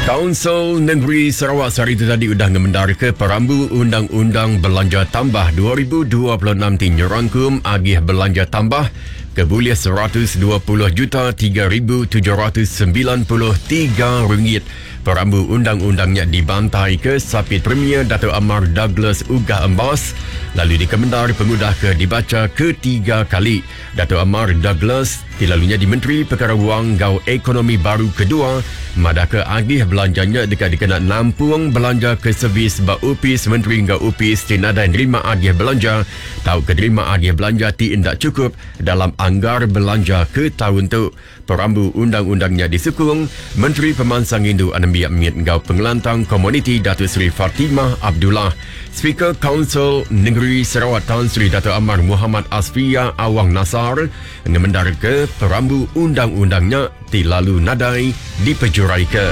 Kaunsil Negeri Sarawak hari itu tadi sudah mengendar ke perambu Undang-Undang Belanja Tambah 2026 dirangkum agih belanja tambah kebuliah RM120,3,793. Perambu undang-undangnya dibantai ke Sapit Premier Dato' Amar Douglas Ugah Embas, lalu dikemendar pengudah ke dibaca ketiga kali. Dato' Amar Douglas dilalunya di Menteri Perkara Wang Gau Ekonomi Baru kedua, madaka agih belanjanya dekat dikena nampung belanja ke servis ba UPIS Menteri Gau UPIS tinada nerima agih belanja, tahu kenerima agih belanja tidak cukup dalam anggar belanja ke tahun tu. Perambu undang-undangnya disukung Menteri Pemansang Hindu Anambiak Miat Gau Pengelantang Komuniti Datuk Seri Fatimah Abdullah. Speaker Kaunsil Negeri Sarawak Tan Sri Dato' Amar Muhammad Asfiya Awang Nasar mengendar ke perambu undang-undangnya dilalu nadai dipejurai ke.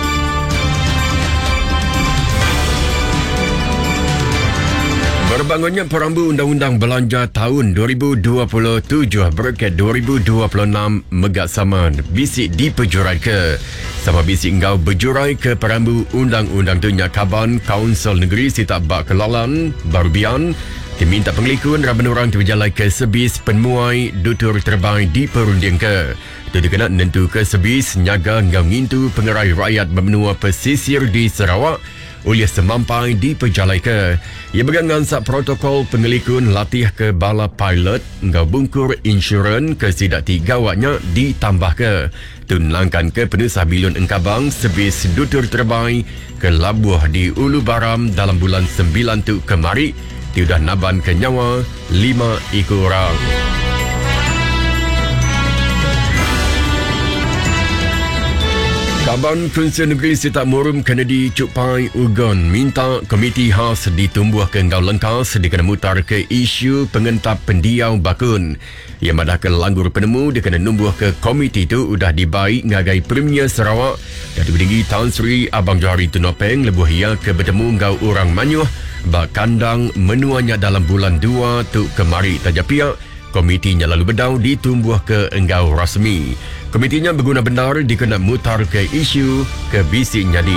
Berbangunnya perambu Undang-Undang Belanja tahun 2027 berkat 2026 megak sama bisik dipejurai ke. Sama bisik engkau berjurai ke perambu undang-undang tu nyakaban Kaunsil Negeri Sitak Bak Kelalan Barubian diminta pengelikun raban orang terjalai ke sebis penuai dutur terbaik di perunding ke. Itu dikena nentu ke sebis nyaga engkau ngintu pengerai rakyat memenua pesisir di Sarawak oleh semampai diperjalai ke. Ia bergangan sak protokol pengelikun latih ke bala pilot engkau bungkur insurans ke sidak tiga awaknya ditambah ke. Tunlangkan ke penusah bilion engkabang sebis dutur terbaik ke labuh di Ulu Baram dalam bulan 9 tu kemari. Tiudah naban ke nyawa 5 ekor orang. Kaban Kunsir Negeri Sitak Murum Kennedy Cuk Pai Ugon minta komiti khas ditumbuh ke engkau lengkas dikena mutar ke isu pengentap pendiau bakun. Ia madah ke langgur penemu dikena numbuh ke komiti itu sudah dibaik ngagai Premier Sarawak Datuk Tinggi Tan Sri Abang Johari Tunopeng lebuh ia ke bertemu engkau orang manyuh bak kandang menuanya dalam bulan 2 tu kemari tajak pihak. Komitinya lalu bedau ditumbuh ke engkau rasmi. Komitinya berguna benar dikena mutar ke isu ke bisik nyadi.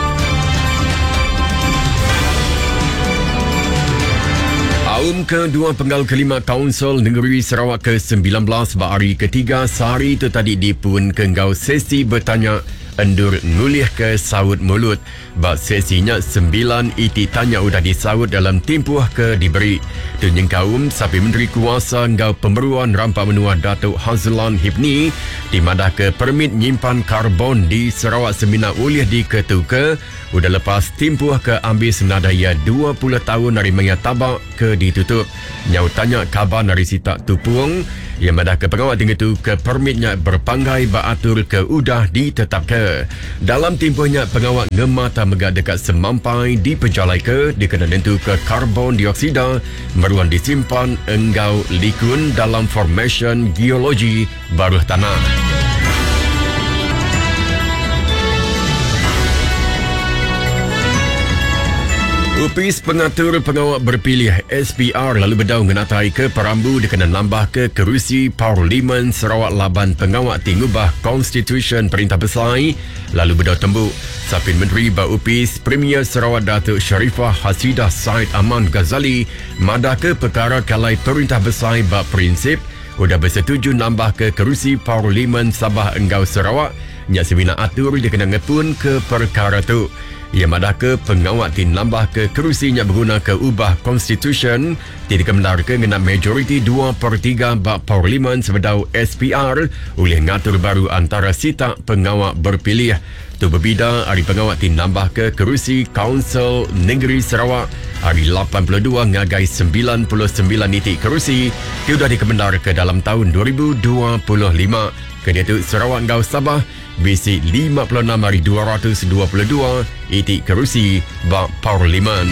Aum ke-2 penggal kelima Kaunsil Negeri Sarawak ke-19 hari ketiga sehari itu tadi dipun ke engkau sesi bertanya endur ngulih ke saut mulut. Bak sesinya 9 iti tanya sudah disaut dalam tempoh ke diberi. Tunyeng kaum sapi Menteri Kuasa engkau Pemberuan Rampak Menua Datuk Hazlan Hibni dimadah ke permit nyimpan karbon di Sarawak Semina oleh diketuka sudah lepas tempoh ke ambil senadaya 20 tahun dari maya tabak ke ditutup. Nyau tanya kabar dari sitak tupuang yang madah ke pengawal tinggi tu ke permitnya berpanggai baatur ke udah ditetap ke. Dalam tempohnya pengawal ngemata megak dekat semampai dipejalai ke dikena nentu ke karbon dioksida meruan disimpan engkau likun dalam formation geologi baruh tanah. UPIS pengatur pengawal berpilih SPR lalu bedau ngenatai ke perambu dikena nambah ke kerusi Parlimen Sarawak Laban pengawal tingubah Constitution Perintah Besar lalu bedau tembuk Sapin Menteri ba UPIS Premier Sarawak Datuk Sharifah Hasidah Said Aman Ghazali madah ke perkara kalai Perintah Besar ba prinsip sudah bersetuju nambah ke kerusi Parlimen Sabah Enggau Sarawak nyak semina atur dikena ngepun ke perkara tu. Ia madah ke pengawat tinambah ke kerusinya berguna ke ubah Constitution tidak kemendar ke ngena majoriti 2/3 bak Parlimen sebedau SPR oleh ngatur baru antara sitak pengawat berpilih. Tu berbida hari pengawat tinambah ke kerusi Kaunsil Negeri Sarawak hari 82 ngagai 99 nitik kerusi sudah dikemendar ke dalam tahun 2025. Kedua tu Sarawak Enggau Sabah bisi 56,222 itik kerusi bak Parlimen.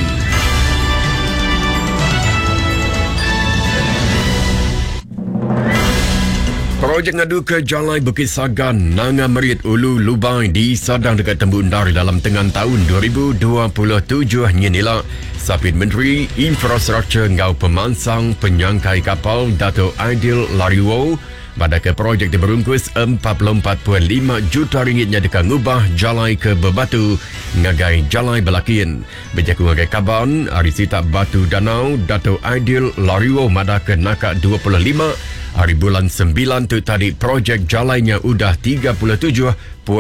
Projek ngadu ke Jalai Bukit Sagan, Nanga Merit Ulu Lubai disadang dekat Tembu Undar dalam tengah tahun 2027 nyenila. Sapit Menteri Infrastruktur Ngau Pemansang Penyangkai Kapal Dato' Aidil Lariwo Madaka projek diberungkus 44.5 juta ringgitnya dekat ngubah jalai ke Bebatu ngagai jalai belakin. Berjaku ngagai kaban, arisita Batu Danau, Dato' Aidil Lariwo Madaka nakak 25. Hari bulan 9 tu tadi projek jalainya udah 37.24%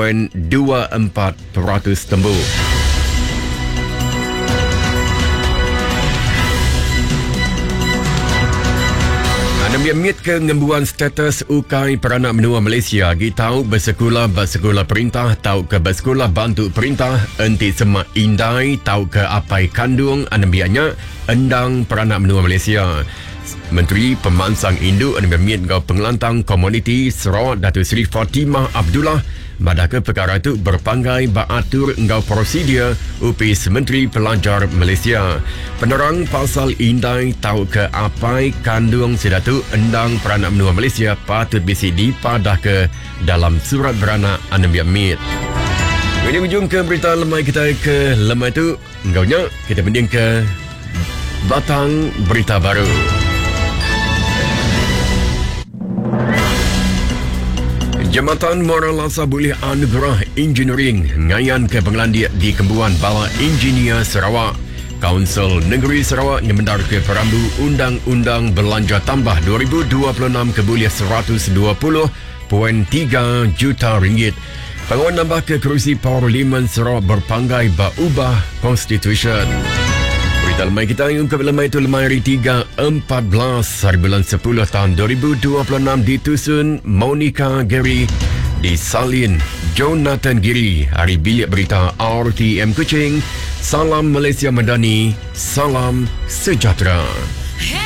tembus. Mit ke ngembuan status ukai peranak menua Malaysia gi tahu bersekolah perintah tahu ke bersekolah bantu perintah enti semak indai tahu ke apai kandung anambianya endang peranak menua Malaysia. Menteri Pemansang Induk Mit Ngau Pengelantang Komuniti Sarawak Datuk Seri Fatimah Abdullah madaka perkara itu berpanggai baatur ngau prosedur upis Menteri Pelajar Malaysia. Penerang pasal indai tahu ke apai kandung sedatu endang peranak menua Malaysia patut bisi dipadah ke dalam surat beranak Anambiak Mit. Ini ujung ke berita lemai kita ke lemai itu ngaunya kita mending ke batang berita baru. Jambatan Muara Lasa boleh anugerah engineering ngayan ke Penglandia di Kembuan Bala Engineer Sarawak. Kaunsil Negeri Sarawak ngemendar ke perambu Undang-Undang Belanja Tambah 2026 kebuliah 120.3 juta ringgit. Penguat nambah ke kerusi Parlimen Sarawak berpanggai ubah Constitution. Berita lemai kita yang ke lemai itu lemai hari 3-14 hari bulan 10 tahun 2026 ditusun Monica Gary disalin Jonathan Giri. Hari bilik berita RTM Kuching. Salam Malaysia Madani, salam sejahtera.